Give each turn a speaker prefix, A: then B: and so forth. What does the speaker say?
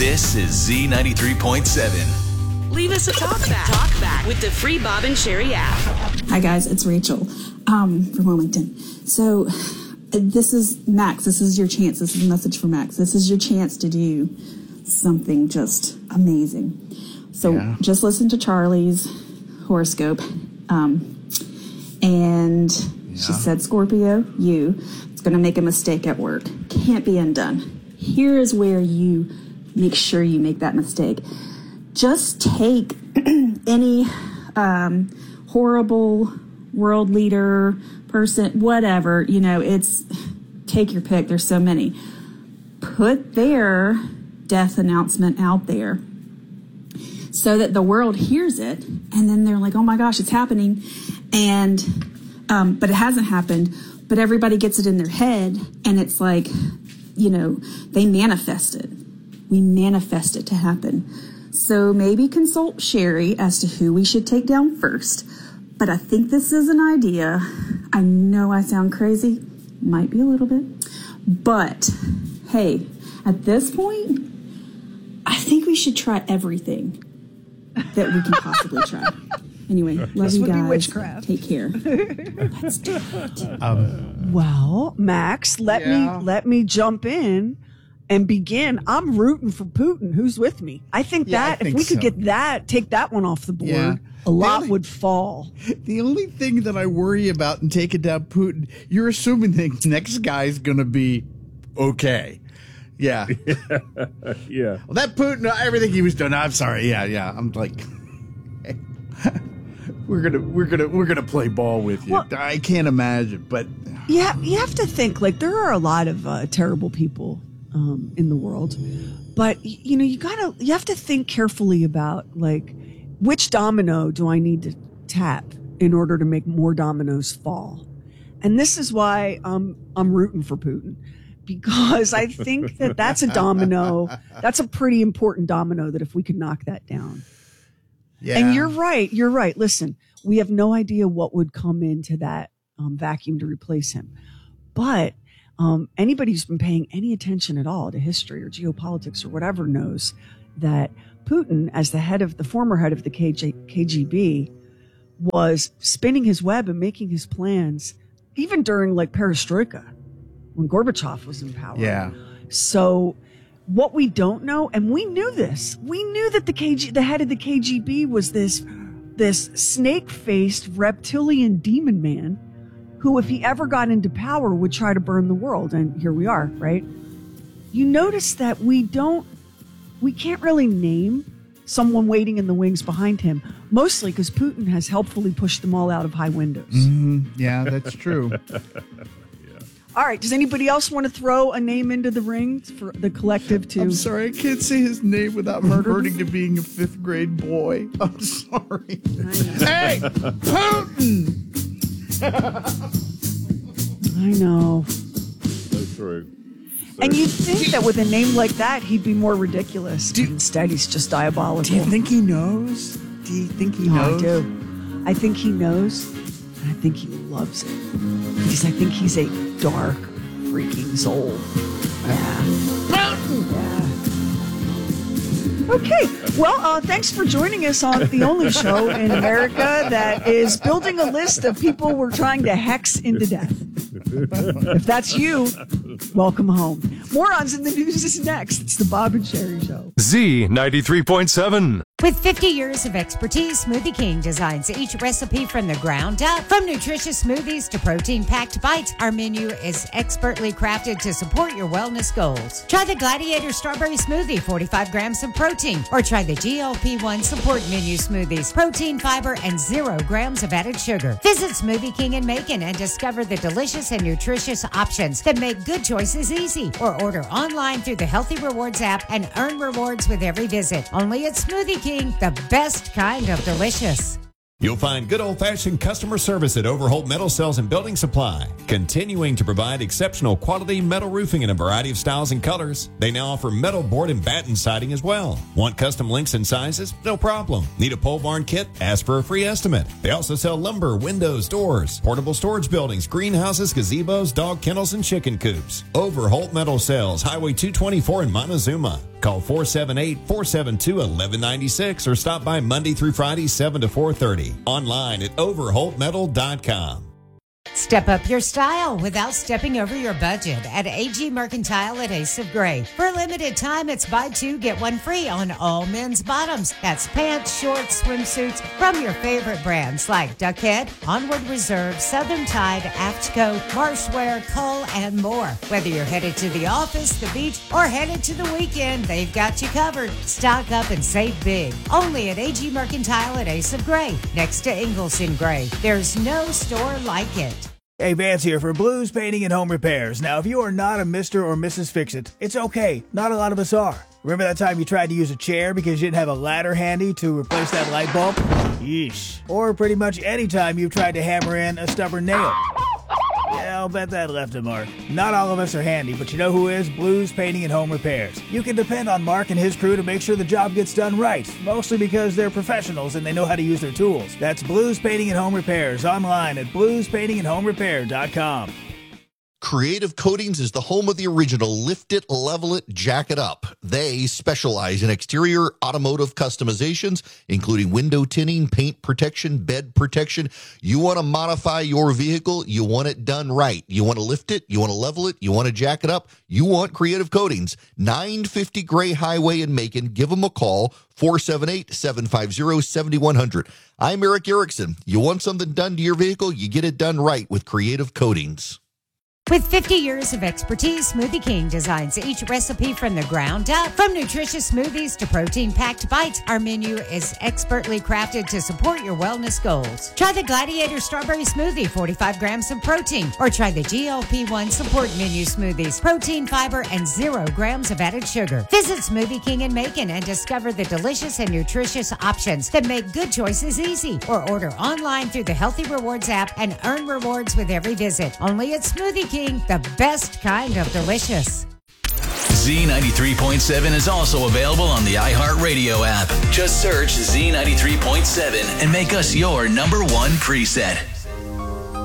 A: This is Z93.7.
B: Leave us a talk back with the free Bob and Sherry app.
C: Hi guys, it's Rachel from Wilmington. So this is Max. This is your chance. This is a message for Max. This is your chance to do something just amazing. So just listen to Charlie's horoscope. And she said, Scorpio, it's going to make a mistake at work. Can't be undone. Here is where you make sure you make that mistake. Just take any horrible world leader, person, whatever, take your pick. There's so many. Put their death announcement out there so that the world hears it, and then they're like, oh my gosh, it's happening. And but it hasn't happened, but everybody gets it in their head, and it's like, they manifest it. We manifest it to happen. So maybe consult Sherry as to who we should take down first. But I think this is an idea. I know I sound crazy, might be a little bit, but hey, at this point, I think we should try everything that we can possibly try. Anyway, love you guys. Witchcraft. Take care. Let's do it.
D: Well, Max, let me jump in and begin. I'm rooting for Putin. Who's with me? I think if we could get that, take that one off the board, a lot would fall.
E: The only thing that I worry about in taking down Putin, you're assuming the next guy's going to be okay. Yeah.
F: Yeah.
E: Well, that Putin, everything he was doing, I'm sorry. Yeah. I'm like, we're gonna play ball with you. Well, I can't imagine, but
D: yeah, you have to think there are a lot of terrible people in the world, but you have to think carefully about which domino do I need to tap in order to make more dominoes fall, and this is why I'm rooting for Putin. Because I think that's a domino. That's a pretty important domino that if we could knock that down. Yeah. And you're right. Listen, we have no idea what would come into that vacuum to replace him. But anybody who's been paying any attention at all to history or geopolitics or whatever knows that Putin, as the former head of the KGB, was spinning his web and making his plans even during Perestroika, when Gorbachev was in power.
E: Yeah.
D: So what we don't know, and we knew this, we knew that the head of the KGB was this snake-faced reptilian demon man who, if he ever got into power, would try to burn the world. And here we are, right? You notice that we can't really name someone waiting in the wings behind him, mostly because Putin has helpfully pushed them all out of high windows.
E: Mm-hmm. Yeah, that's true.
D: All right. Does anybody else want to throw a name into the ring for the collective to?
E: I'm sorry, I can't say his name without reverting to being a 5th grade boy. I'm sorry. Hey, Putin!
D: I know.
F: So true.
D: And you'd think that with a name like that, he'd be more ridiculous. Instead, he's just diabolical.
E: Do you think he knows? Do you think he knows?
D: I do. I think he knows. And I think he loves it. Because I think he's a dark, freaking soul. Yeah. Okay. Well, thanks for joining us on the only show in America that is building a list of people we're trying to hex into death. If that's you, welcome home. Morons in the News is next. It's the Bob and Sherry Show.
A: Z93.7.
G: With 50 years of expertise, Smoothie King designs each recipe from the ground up. From nutritious smoothies to protein-packed bites, our menu is expertly crafted to support your wellness goals. Try the Gladiator Strawberry Smoothie, 45 grams of protein, or try the GLP-1 Support Menu Smoothies, protein, fiber, and 0 grams of added sugar. Visit Smoothie King in Macon and discover the delicious and nutritious options that make good choices easy. Or order online through the Healthy Rewards app and earn rewards with every visit. Only at Smoothie King, the best kind of delicious.
H: You'll find good old-fashioned customer service at Overholt Metal Sales and Building Supply, continuing to provide exceptional quality metal roofing in a variety of styles and colors. They now offer metal board and batten siding as well. Want custom lengths and sizes? No problem. Need a pole barn kit? Ask for a free estimate. They also sell lumber, windows, doors, portable storage buildings, greenhouses, gazebos, dog kennels, and chicken coops. Overholt Metal Sales, Highway 224 in Montezuma. Call 478-472-1196 or stop by Monday through Friday, 7 to 4:30. Online at overholtmetal.com.
G: Step up your style without stepping over your budget at AG Mercantile at Ace of Gray. For a limited time, it's buy two, get one free on all men's bottoms. That's pants, shorts, swimsuits from your favorite brands like Duckhead, Onward Reserve, Southern Tide, Aftco, Marshwear, Cull, and more. Whether you're headed to the office, the beach, or headed to the weekend, they've got you covered. Stock up and save big. Only at AG Mercantile at Ace of Gray, next to Ingalls in Gray. There's no store like it.
I: Hey, Vance here for Blues Painting and Home Repairs. Now, if you are not a Mr. or Mrs. Fix-It, it's okay. Not a lot of us are. Remember that time you tried to use a chair because you didn't have a ladder handy to replace that light bulb? Yeesh. Or pretty much any time you've tried to hammer in a stubborn nail. Yeah, I'll bet that left a mark. Not all of us are handy, but you know who is? Blues Painting and Home Repairs. You can depend on Mark and his crew to make sure the job gets done right, mostly because they're professionals and they know how to use their tools. That's Blues Painting and Home Repairs, online at bluespaintingandhomerepair.com.
J: Creative Coatings is the home of the original Lift It, Level It, Jack It Up. They specialize in exterior automotive customizations, including window tinting, paint protection, bed protection. You want to modify your vehicle, you want it done right. You want to lift it, you want to level it, you want to jack it up, you want Creative Coatings. 950 Gray Highway in Macon. Give them a call, 478-750-7100. I'm Eric Erickson. You want something done to your vehicle, you get it done right with Creative Coatings.
G: With 50 years of expertise, Smoothie King designs each recipe from the ground up. From nutritious smoothies to protein-packed bites, our menu is expertly crafted to support your wellness goals. Try the Gladiator Strawberry Smoothie, 45 grams of protein. Or try the GLP-1 Support Menu Smoothies, protein, fiber, and 0 grams of added sugar. Visit Smoothie King in Macon and discover the delicious and nutritious options that make good choices easy. Or order online through the Healthy Rewards app and earn rewards with every visit. Only at Smoothie King, the best kind of delicious.
K: Z93.7 is also available on the iHeartRadio app. Just search Z93.7 and make us your #1 preset.